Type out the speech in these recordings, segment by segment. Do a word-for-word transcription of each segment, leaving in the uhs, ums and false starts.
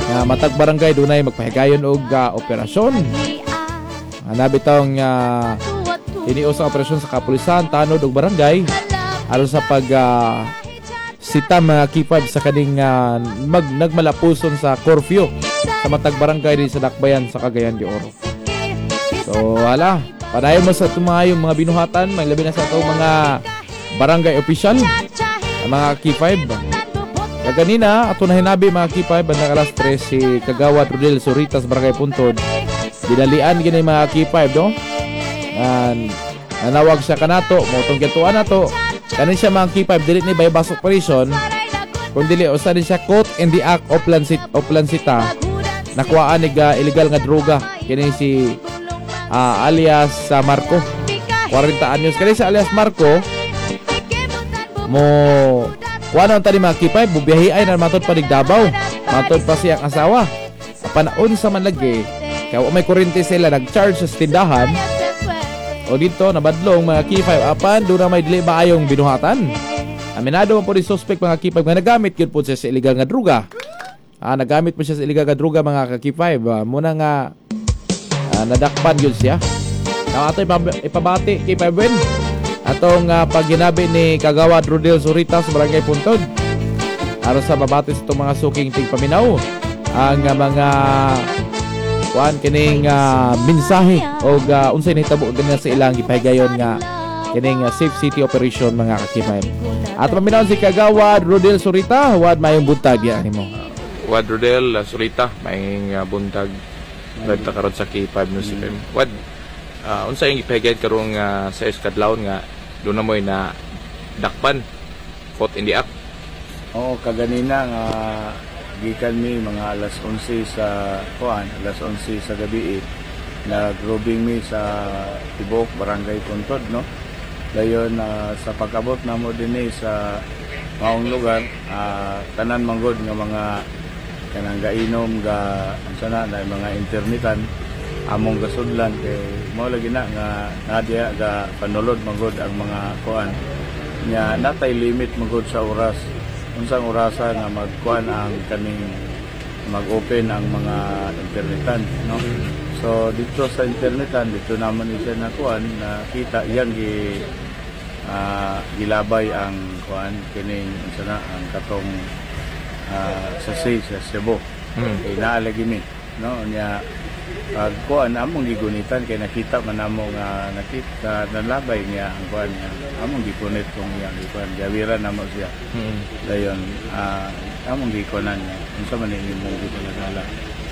nga matag barangay dunay magpahigayon og uh, operasyon. Ana bitong uh, inius ang operasyon sa kapulisan tanod og barangay aron sa pag uh, sita mga K five sa kaning uh, mag nagmalapuson sa curfew sa matag barangay din sa Dakbayan sa Cagayan de Oro. So hala, padayon mo sa tumayong mga binuhatan, may labi na sa itong mga barangay official, mga K five. Kaya kanina, ato na hinabi mga K five, bandang alas tres, si Kagawad Rodel Soritas, Barangay Puntod. Dinalian gini mga K five, no? And, nanawag siya kanato, motong kituan na to. Kanin siya mga K five, dili ni bypass operation. Kung dili, usa din siya caught in the act of lancit, of lancita. Nakuhaan ni uh, illegal nga droga. Kini si uh, alias uh, Marco. forty anyos. Kani si alias Marco, mo kuano tani mga K five, bubiyahi ay na matod pa Davao. Matod pa siyang asawa. Panaon sa man lagi, kaya may kurente sila nag-charge sa tindahan. O dito nabadlong mga K five apan do na may dili maayong binuhatan. Aminado man po ni suspect mga K five nga nagamit gyud po siya sa illegal nga droga. Ah, nagamit mo siya sa illegal nga droga mga K five. Ah, muna nga ah, nadakpan gyud siya. Now ato ipabati K five win. Atong uh, pagginabi ni Kagawad Rodel Soritas sa Barangay Puntod aron sa mabatis itong mga suking tigpaminaw ang uh, mga kuan kining uh, mensahe o uh, unsay nahitabo ganyan sa ilang gipahigayon nga kining uh, safe city operation mga K five. At paminaw si Kagawad Rodel Sorita, wad mayong buntag ya nimo. Wad Rodel uh, Sorita, mayong uh, buntag dagta karon sa K five News F M. Wad uh, unsay yung gipahigayon karong uh, sa Eskadlawon nga doon na mo'y na dakpan caught in the act. Oo, kaganina nga gikan mi mga alas onse sa kuan, alas onse sa gabi eh, nag-robing mi sa Tibok, Barangay Puntod, no? Dayon uh, sa pag-abot namo dinhi sa maong lugar, uh, tanan manggod nga mga kanang gainom ga sana na mga internetan among gasudlan kay mao lagi na nga nadya ga panulod magod ang mga kuan nya natay limit magod sa oras unsang orasa nga magkuan ang kaning mag-open ang mga internetan, no? So dito sa internetan dito naman siya na kuan nakita iyang gi uh, gilabay ang kuan kining sana ang katong uh, sa sa Cebu. Hmm. Kay naalagi mi, no, nya pag kuan among gigunitan kay nakita man namo nga nakita nalabay niya ang kuan niya among gikunit kung iyang kuan gawiran namo siya. Mm. Dayon uh, among gikunan niya unsa man ni imong gipanagala.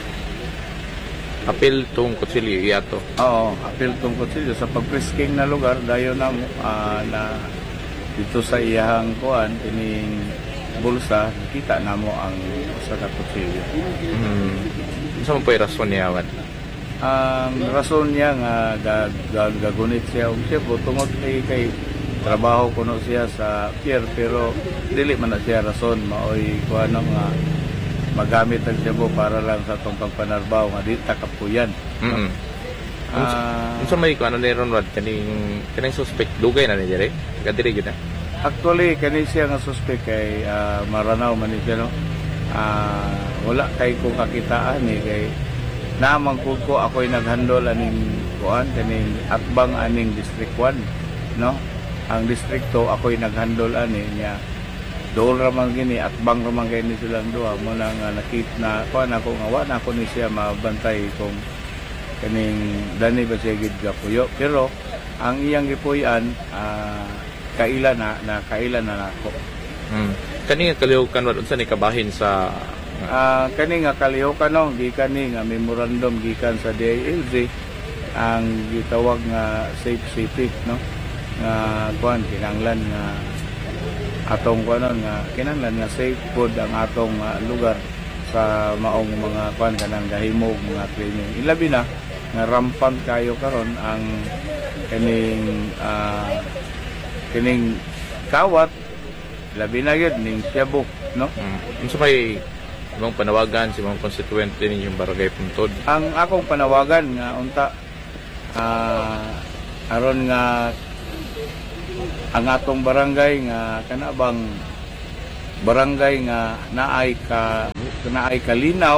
Apil tong kutsilyo iyato. Oo, apil tong kutsilyo sa pagprisking na lugar dayon namo uh, na dito sa iyang kuan ining bulsa kita namo ang usa ka kutsilyo. Mm. Unsa man po'y rason niya wad? Ang rason niya nga gag, gag, gagunit siya og siya tungod kay kay trabaho kuno siya sa pier pero dili man na siya rason maoy kuano nga magamit ang siya para lang sa tong pagpanarbaho nga di takapuyan. Mm. No? Uh, unsa may kuano ni ron wad kaning kaning suspect dugay na ni dire? Kadiri gid na. Actually kani siya nga suspect kay uh, maranaw man ni siya, no. Uh, wala kay ko kakitaan ni kay naman ko ko ako'y naghandol aning kuan kaning atbang aning district one, no? Ang district two ako'y naghandol ani niya dool ra man gini atbang ra man gini silang duha mo nang uh, nakita na kuan ako nga wa na ko ni siya mabantay kung kaning dani ba siya gid gapuyo pero ang iyang gipuy-an uh, kaila na na kaila na nako. Hmm. Kani nga kalihukan wad unsa ni kabahin sa Uh, kani nga kalihukan no gikan ni nga memorandum gikan sa D I L G ang gitawag nga safe city, no, nga kuan kinahanglan nga atong kuan nga kinahanglan nga safe food ang atong uh, lugar sa maong mga kuan kanang gahimog mga cleaning ilabi na nga rampant kayo karon ang kining uh, kining kawat labi na yun ning Cebu, no. Hmm. Unsa may imong panawagan si mga constituent din yung Barangay Puntod? Ang akong panawagan nga unta uh, aron nga ang atong barangay nga kana bang barangay nga naay ka naay kalinaw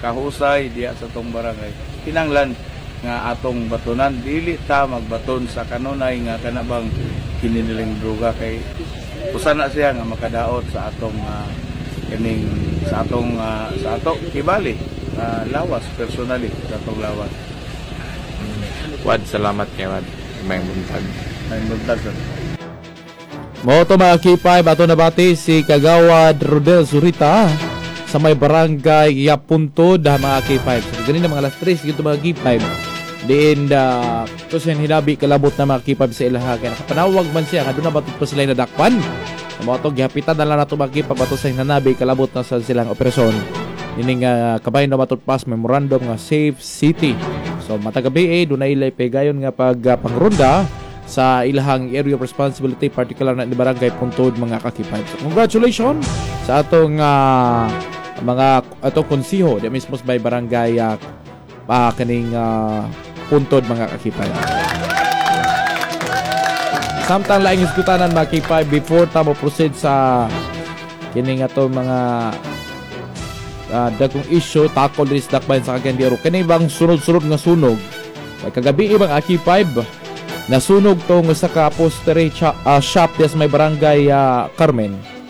kahusay diya sa tong barangay. Kinanglan nga atong batunan dili ta magbaton sa kanunay nga kanabang kinilang droga kay usa na siya nga makadaot sa atong uh, kining sa atong uh, sa ato kibali uh, lawas personally sa atong lawas. Wad, salamat kay Wad. May buntag. May buntag. Mo to mga K five, ato nabati si Kagawad Rodel Zurita sa may barangay Yapuntod mga K five. So ganun na mga alas tres gito mga K five. Diin da to siya hinabi kalabot na mga K five sa ilaha kaya nakapanawag man siya kadto na batot pa sila nadakpan. Mo to gihapitan na lang nato mga K five bato sa hinabi kalabot na sa silang operasyon. Dining uh, kabahin na batot pas memorandum nga Safe City. So matagabi eh dunay ilay pegayon nga pag uh, pangronda sa ilahang area of responsibility particular na ni Barangay Puntod mga K five. So congratulations sa atong uh, mga atong konsiho di mismo sa barangay uh, uh, kaning uh, Puntod mga K five. Samtang laing iskutanan mga K five before ta mo proceed sa kining atong mga uh, dagkong issue tackle this dakbayan sa Cagayan kani bang sunod-sunod nga sunog kay kagabi ibang K five nasunog tong sa ka postery uh, shop des may barangay uh, Carmen.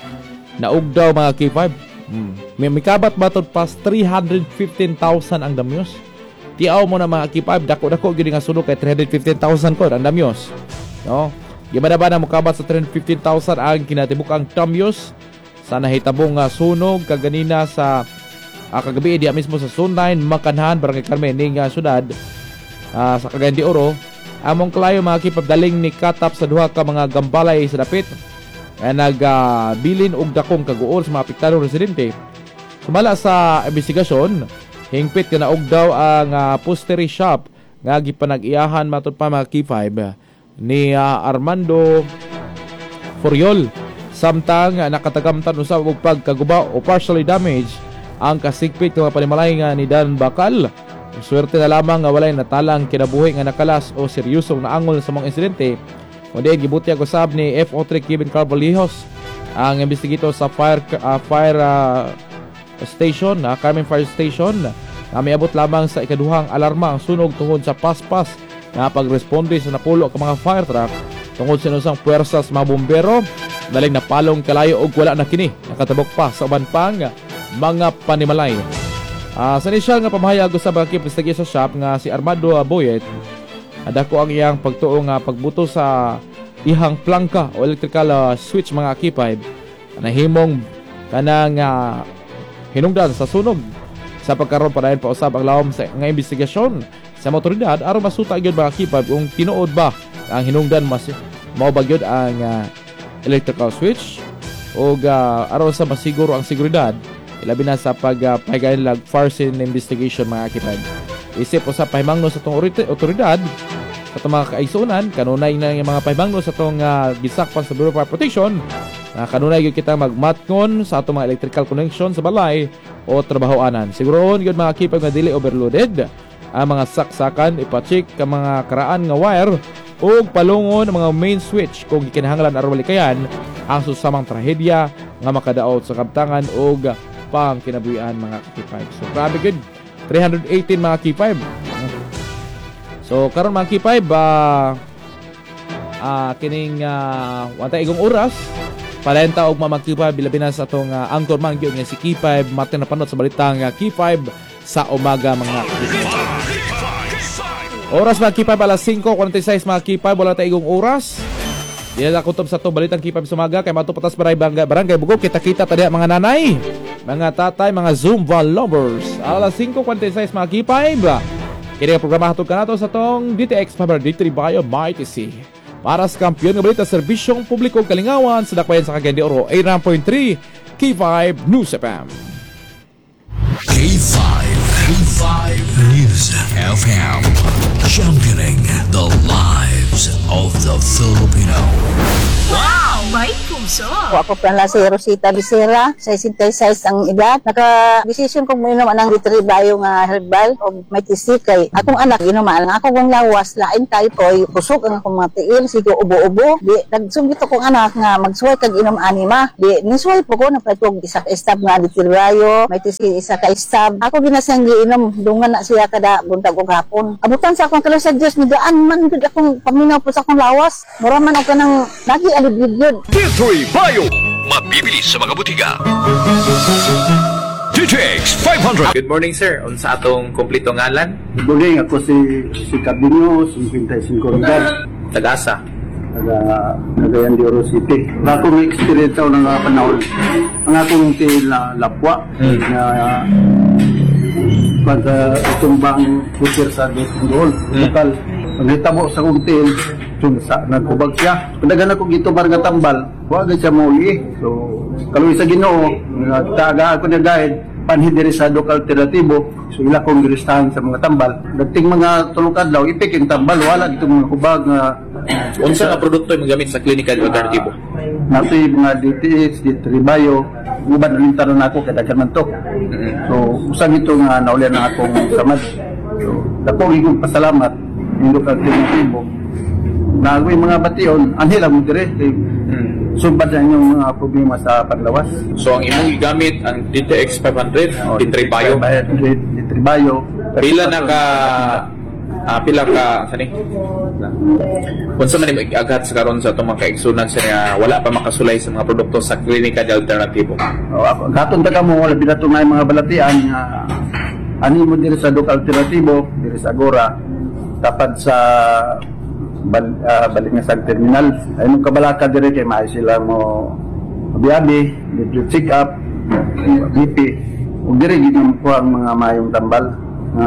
Naugdaw mga K five. Hmm. May mikabat batod pas three hundred fifteen thousand ang damyos. Tiaw mo na mga K five dako-dako gid nga sunog kay three hundred fifteen thousand ko ang damyos. No? Gimana ba na mukabat sa three hundred fifteen thousand ang kinatibuk-ang damyos sa nahitabong uh, sunog kaganina sa uh, kagabi diya mismo sa Zone nine Makanhan barangay Carmen ning uh, syudad uh, sa Cagayan de Oro. Among klayo mga kipabdaling ni katap sa duha ka mga gambalay sa dapit ay nagbilin uh, og dakong kaguol sa mga apektadong residente. Sumala sa investigasyon, hingpit ka na og daw ang uh, postery shop nga gipanag-iyahan matod pa mga K five ni uh, Armando Foriol. Samtang uh, nakatagamtan usab og pagkaguba o partially damage ang kasigpit ng mga panimalay nga ni Dan Bakal. Swerte na lamang nga walay natalang kinabuhi nga nakalas o seryosong naangol sa mga insidente. Kundi gibuti ang usab ni F O three Kevin Carvalhijos ang investigator sa fire uh, fire uh, station, uh, Carmen Fire Station na miabot lamang sa ikaduhang alarma ang sunog tungod sa paspas na pagresponde sa napulo ka mga fire truck tungod sa inusang puwersa sa mga bombero. Daling napalong kalayo og wala na kini nakatabok pa sa uban pang mga panimalay. Uh, sa inisyal nga pamahayag sa mga kipistagi sa shop nga si Armando Boyet adako ang iyang pagtuo nga pagbuto sa ihang plangka o electrical uh, switch mga K five na himong kanang uh, hinungdan sa sunog sa pagkaroon pa rin pausab ang lawom sa nga investigasyon sa motoridad aron masuta gyud mga K five kung tinuod ba ang hinungdan mas mao ba gyud ang uh, electrical switch o uh, aron sa masiguro ang seguridad ilabi na sa pagpahigayon uh, lag farsin investigation mga K five. Isip o sa pahimangno sa itong otoridad sa itong mga kaigsunan, kanunay na yung mga pahimangno sa itong uh, gisakpan sa Bureau of Fire Protection na uh, kanunay yun kita magmatngon sa itong mga electrical connection sa balay o trabahoanan. Siguroon yun mga K five na dili overloaded ang mga saksakan, ipacheck ka mga karaan nga wire o palungon ang mga main switch kung ikinahanglan aron walikayan ang susamang trahedya nga makadaot sa kabtangan o pang kinabuhian mga K five. So grabe good. three hundred eighteen mga K five. So karon mga K five uh, uh, kining uh, wanta igong oras palenta og mga K five bilabi na sa atong uh, anchor man gyud nga si K five Martin napanot sa balitang uh, K five sa umaga mga K five. Oras mga K five alas five forty-six mga K five wala ta igong oras. Dili na kutob sa to balitang K five sa umaga kay mato patas barangay barangay Bugog kita-kita tadi mga nanay. Mga tatay, mga Zumba lovers. Alas five forty-six mga K five. Kini ang programa hatod kanato sa tong D T X Power D three Bayo Mighty C. Para sa kampiyon nga balita serbisyong publiko kalingawan sa dakbayan sa Cagayan de Oro eighty-nine point three K five News F M. K five K five News F M. Championing the lives of the Filipino. Wow! May puso. Ako pala si Rosita Becerra, sixty-six ang edad. Naka-desisyon kong minom ng Retribayo nga herbal o may tisi kay akong anak inuman. Ako kong lawas, lain tayo ko'y kusog ang akong mga tiil, sigo ubo-ubo. Di, nagsugit akong anak nga magsuway kag inom anima. Di, nisuway po ko na platong isa ka estab nga Retribayo, may tisi isa ka estab. Ako ginasang giinom, dungan na siya kada buntag o hapon. Abutan sa akong kalos sa Diyos, midaan man gud akong paminaw po sa akong lawas. Mura man ako ng lagi alibid-yod. Retribayo. Mabibili sa mga butika. D T X five hundred. Good morning, sir. Unsa atong kumpleto ngalan? Buling ako si si Cabinyo, fifty-five edad, Tagasa. taga Cagayan de Oro City. Ako may experience ako ng mga panahon. Ang akong til na lapwa Hmm. na pag uh, itumbang kutir sa doon, lokal. Ang hitabo sa kong til, sa nagkubag siya. Padagan ako gito bar nga tambal, huwag siya muli. So, kaluwi sa Ginoo, taga ako na guide, panhid diri sa Doc Alternatibo, so ila kong giristahan sa mga tambal. Dating mga tulukad daw, ipik yung tambal, wala dito mga kubag nga Unsa nga produkto yung gamit sa Clinical Alternatibo? nato yung mga D T X, Retribayo, uban ulit taron ako, kadagan man to. So, usang ito nga naulian na akong samad. So, dako yung pasalamat, yung Doc Alternatibo. Nagawin mga bation, anhila mo dire, kay sumpad na yung mga problema sa paglawas. So ang imong gigamit ang D T X five hundred, Retribayo. Retribayo. Pila na ka ah, pila ka sani? Unsa man imong agat sa karon sa atong mga kaigsunan sa nga wala pa makasulay sa mga produkto sa Clinical Alternatibo. O, ako, gaton ta kamo wala binato na yung mga balatian nga ani mo diri sa Doc Alternatibo, diri sa Agora, tapad sa bal, uh, balik nga sa terminal. Ay nung kabalaka dire kay maay sila mo biyabi, blood check up, B P. Ug dire gid ko ang mga mayong tambal nga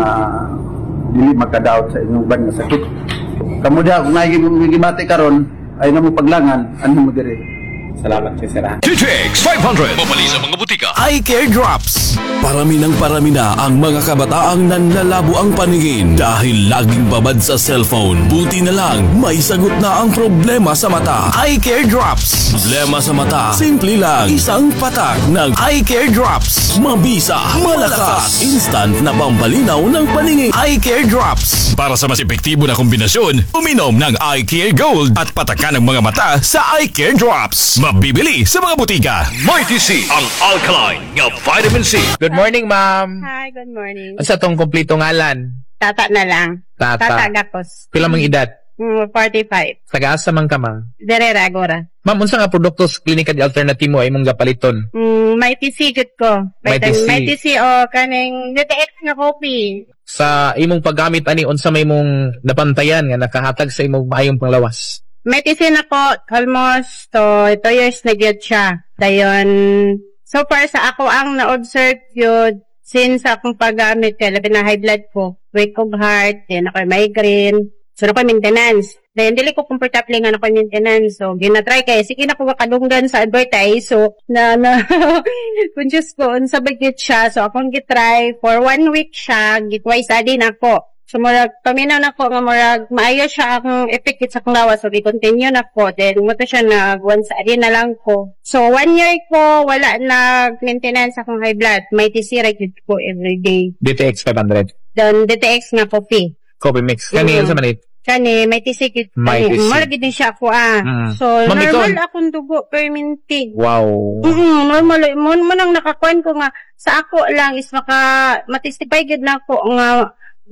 dili makadaot sa inyong ban nga sakit. Kamo dia kung nagigibati karon ay namo paglangan ano mo dire. Salamat kay Sir. D T X five hundred. Mabali sa mga butika. Eye Care Drops. Parami ng parami na ang mga kabataang nanlalabo ang paningin dahil laging babad sa cellphone. Buti na lang, may sagot na ang problema sa mata. Eye Care Drops. Problema sa mata, simple lang. Isang patak ng Eye Care Drops. Mabisa, malakas, instant na pampalinaw ng paningin. Eye Care Drops. Para sa mas epektibo na kombinasyon, uminom ng Eye Care Gold at patakan ng mga mata sa Eye Care Drops. Mabibili sa mga butika. Mighty C, ang alkaline nga vitamin C. Good morning, ma'am. Hi, good morning. Unsa tong kumpleto ngalan? Tata na lang. Tata. Tata Gakos. Pila mang edad? Mm, forty-five. Taga-asa man ka, ma'am? Derera, Agora. Ma'am, unsa nga produkto sa Clinical Alternatibo ay imong gapaliton? Mm, may T C jud ko. May T C. May T C o kaning D T X nga coffee. Sa imong paggamit ani unsa may imong napantayan nga nakahatag sa imong maayong panglawas? May T C na ko almost to two years na gyud siya. Dayon, so far sa ako ang na-observe yun since akong paggamit kay labi na high blood ko, weak of heart, then ako migraine, so ako maintenance. Then dili ko comfortable nga ako maintenance. So gina-try kay sige na ko kadunggan sa advertise. So na na conscious ko unsa ba gyud siya. So akong gitry for one week siya, gitway study na ko. So, murag, paminaw na ko nga murag, maayo siya akong epikit sa kong lawas. So, i-continue na ko. Then, muto siya nag once a day na lang ko. So, one year ko, wala nag-maintenance akong high blood. May T C record ko every day. D T X five hundred. Then, D T X nga coffee. Coffee mix. Kani Mm. unsa man it? Kani, may T C kit. May T C. Murag din siya ako ah. Mm. So, Ma'am, normal ikaw- akong dugo per minute. Wow. Mm, normal. Mo mo nang nakakuan ko nga sa ako lang is maka matistify gud na ako nga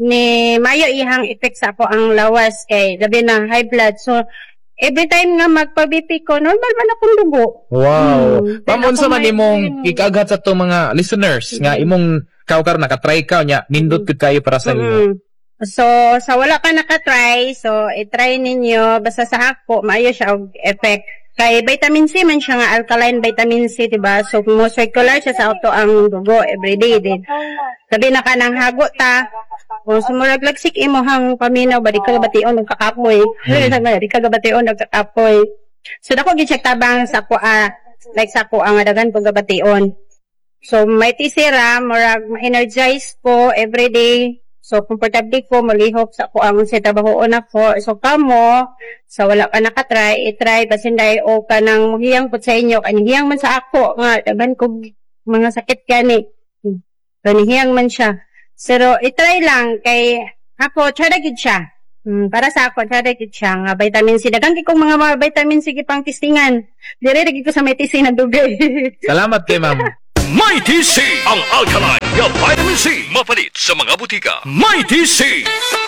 ni mayo ihang effect sa ako ang lawas kay labi na high blood. So every time nga magpa-B P ko, normal man akong dugo. Wow. Mm. Ma'am, Then unsa ako man may- imong ikaghat sa to mga listeners nga imong kaw-kar nakatry ka nya nindot pud kayo para sa inyo. Mm. So, sa wala pa nakatry, so i-try ninyo basta sa ako maayo siya og effect. Kay vitamin C man siya nga alkaline vitamin C, diba? So, mo circular siya sa auto ang dugo everyday din. Sabi na ka ng hago ta, kung sumurag lagsik imo hang paminaw, ba di ka gabation nagkakapoy. Hmm. Di ka gabation nagkakapoy. So, dako gi check tabang sa ko ah, like sa ko ang adagan ko gabation. So, may tisira, murag ma-energize ko everyday. So, komportable ko, malihok sa ko ang sa trabahoon ako. So, kamo, sa wala ka nakatry, itry, basin dahil o ka nang muhiyang po sa inyo, kanihiyang man sa ako, nga, daban ko mga sakit gani. Kanihiyang man siya. Pero, itry lang, kay ako, tsaragid siya. Hmm, para sa ako, tsaragid siya, nga vitamin C. Dagang kong mga, mga vitamin C pang testingan. Dire, ko sa may testing na dugay. Salamat kay ma'am. Mighty C ang alkaline nga vitamin C mapalit sa mga butika. Mighty C